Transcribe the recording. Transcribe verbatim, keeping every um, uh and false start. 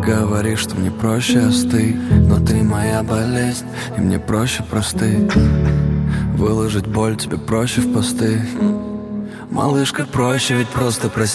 говоришь, что мне проще остыть, но ты моя болезнь, и мне проще простыть. Выложить боль тебе проще в посты. Малышка, проще ведь просто простить.